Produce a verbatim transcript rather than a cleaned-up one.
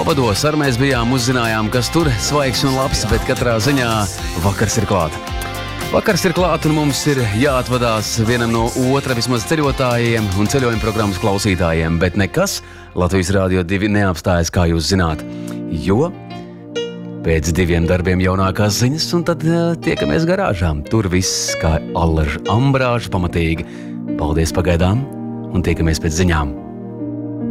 pavados ar mēs bijām, uzzinājām, kas tur svaigs un labs, bet katrā ziņā vakars ir klāt. Vakars ir klāt un mums ir jāatvadās vienam no otra vismaz ceļotājiem un ceļojuma programmas klausītājiem, bet nekas Latvijas Rādio divi neapstājas, kā jūs zināt, jo pēc diviem darbiem jaunākās ziņas un tad tiekamies garāžām. Tur viss kā allaž ambrāžu pamatīgi. Paldies pagaidām un tiekamies pēc ziņām.